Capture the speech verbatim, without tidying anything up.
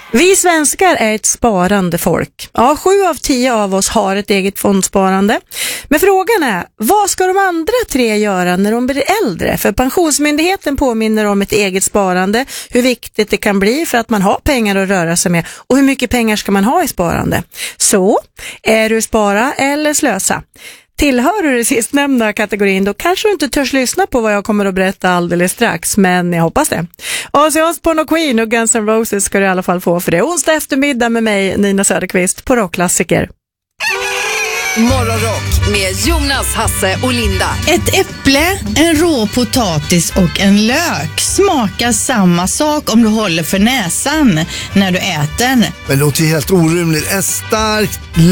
Vi svenskar är ett sparande folk. Ja, sju av tio av oss har ett eget fondsparande. Men frågan är, vad ska de andra tre göra när de blir äldre? För Pensionsmyndigheten påminner om ett eget sparande, hur viktigt det kan bli för att man har pengar att röra sig med och hur mycket pengar ska man ha i sparande. Så, är du spara eller slösa? Tillhör du det sistnämnda kategorin, då kanske du inte törs lyssna på vad jag kommer att berätta alldeles strax, men jag hoppas det. Ozzy Osbourne och Queen och Guns N' Roses ska du i alla fall få för det. Onsdag eftermiddag med mig, Nina Söderqvist, på Rockklassiker. Morgonrock med Jonas, Hasse och Linda. Ett äpple, en rå potatis och en lök smakar samma sak om du håller för näsan när du äter. Men det låter ju helt orimligt. Ett starkt